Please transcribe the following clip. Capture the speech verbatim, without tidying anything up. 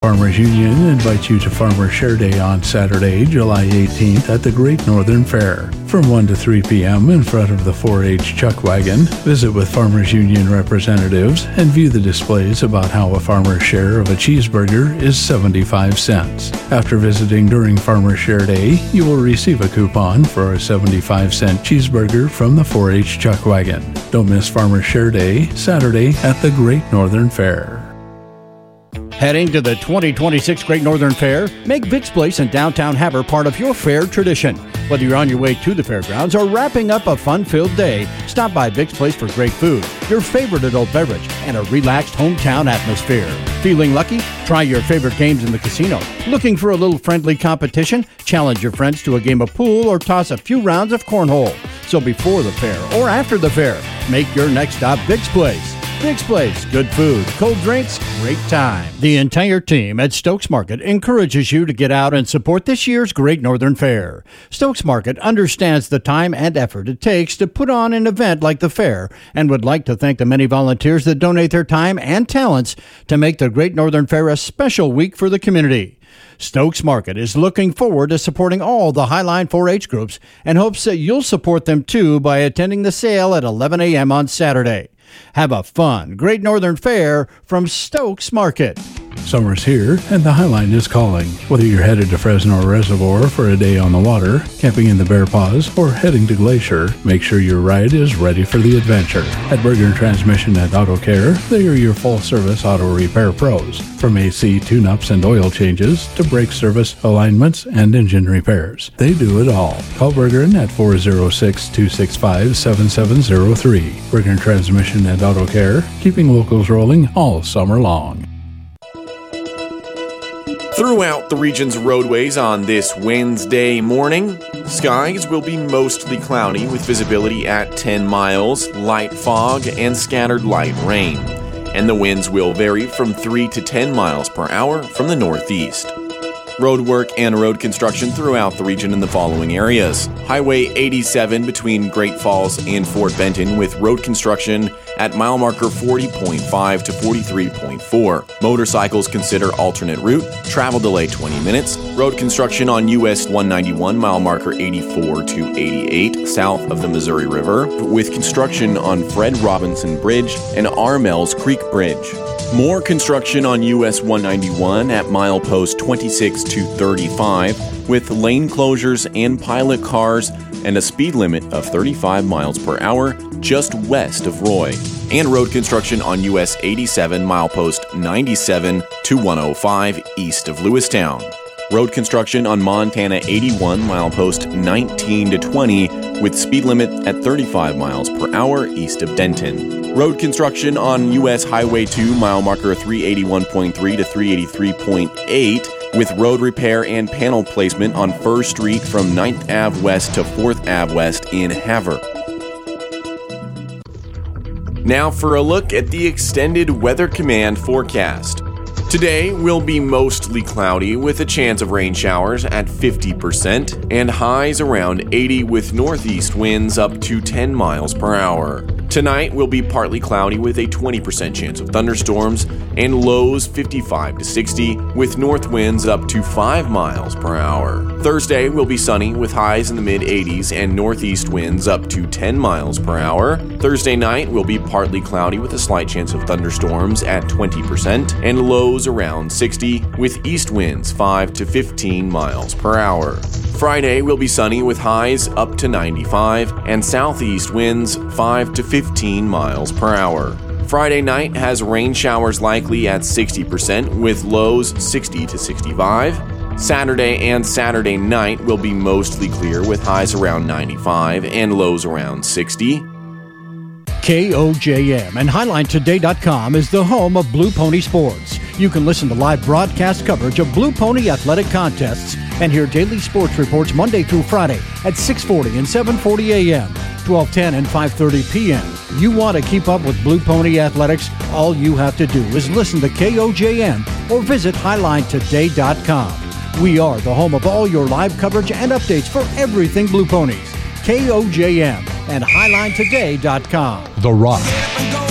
Farmers Union invites you to Farmers Share Day on Saturday, July eighteenth at the Great Northern Fair. From one to three p.m. in front of the four H Chuck Wagon, visit with Farmers Union representatives and view the displays about how a farmer's share of a cheeseburger is seventy-five cents. After visiting during Farmers Share Day, you will receive a coupon for a seventy-five cent cheeseburger from the four H Chuck Wagon. Don't miss Farmers Share Day, Saturday at the Great Northern Fair. Heading to the twenty twenty-six Great Northern Fair? Make Vic's Place in downtown Havre part of your fair tradition. Whether you're on your way to the fairgrounds or wrapping up a fun-filled day, stop by Vic's Place for great food, your favorite adult beverage, and a relaxed hometown atmosphere. Feeling lucky? Try your favorite games in the casino. Looking for a little friendly competition? Challenge your friends to a game of pool or toss a few rounds of cornhole. So before the fair or after the fair, make your next stop Vic's Place. Vic's Place, good food, cold drinks, great time. The entire team at Stokes Market encourages you to get out and support this year's Great Northern Fair. Stokes Market understands the time and effort it takes to put on an event like the fair and would like to thank the many volunteers that donate their time and talents to make the Great Northern Fair a special week for the community. Stokes Market is looking forward to supporting all the Highline four H groups and hopes that you'll support them too by attending the sale at eleven a.m. on Saturday. Have a fun Great Northern Fair from Stokes Market. Summer's here, and the Highline is calling. Whether you're headed to Fresno Reservoir for a day on the water, camping in the Bear Paws, or heading to Glacier, make sure your ride is ready for the adventure. At Berger Transmission and Auto Care, they are your full-service auto repair pros. From A C tune-ups and oil changes to brake service, alignments, and engine repairs. They do it all. Call Bergeron at four oh six, two six five, seven seven oh three. Bergeron Transmission and Auto Care, keeping locals rolling all summer long. Throughout the region's roadways on this Wednesday morning, skies will be mostly cloudy with visibility at ten miles, light fog, and scattered light rain. And the winds will vary from three to ten miles per hour from the northeast. Road work and road construction throughout the region in the following areas. Highway eighty-seven between Great Falls and Fort Benton with road construction at mile marker forty point five to forty-three point four. Motorcycles consider alternate route. Travel delay twenty minutes. Road construction on U S one ninety-one mile marker eighty-four to eighty-eight south of the Missouri River with construction on Fred Robinson Bridge and Armells Creek Bridge. More construction on U S one ninety-one at milepost twenty-six to thirty-five with lane closures and pilot cars and a speed limit of thirty-five miles per hour just west of Roy. And road construction on U S eighty-seven milepost ninety-seven to one oh five east of Lewistown. Road construction on Montana eighty-one milepost nineteen to twenty with speed limit at thirty-five miles per hour east of Denton. Road construction on U S Highway two mile marker three eighty-one point three to three eighty-three point eight with road repair and panel placement on First Street from ninth Avenue West to fourth Avenue West in Havre. Now for a look at the extended Weather Command forecast. Today will be mostly cloudy with a chance of rain showers at fifty percent and highs around eighty with northeast winds up to ten miles per hour. Tonight will be partly cloudy with a twenty percent chance of thunderstorms and lows fifty-five to sixty with north winds up to five miles per hour. Thursday will be sunny with highs in the mid eighties and northeast winds up to ten miles per hour. Thursday night will be partly cloudy with a slight chance of thunderstorms at twenty percent and lows around sixty with east winds five to fifteen miles per hour. Friday will be sunny with highs up to ninety-five and southeast winds five to fifteen miles per hour. Friday night has rain showers likely at sixty percent with lows sixty to sixty-five. Saturday and Saturday night will be mostly clear with highs around ninety-five and lows around sixty. K O J M and Highline Today dot com is the home of Blue Pony Sports. You can listen to live broadcast coverage of Blue Pony athletic contests and hear daily sports reports Monday through Friday at six forty and seven forty a.m., twelve ten and five thirty p.m. You want to keep up with Blue Pony athletics? All you have to do is listen to K O J M or visit Highline Today dot com. We are the home of all your live coverage and updates for everything Blue Ponies. K O J M and Highline Today dot com. The Rock.